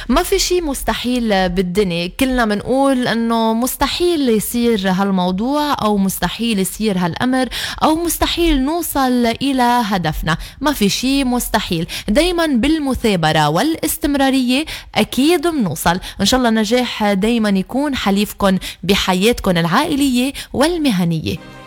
ما في شيء مستحيل بالدنيا، كلنا منقول انه مستحيل يصير هالموضوع او مستحيل يصير هالامر او مستحيل نوصل الى هدفنا. ما في شيء مستحيل، دايما بالمثابرة والاستمرارية اكيد بنوصل. ان شاء الله النجاح دايما يكون حليفكن بحياتكن العائلية والمهنية.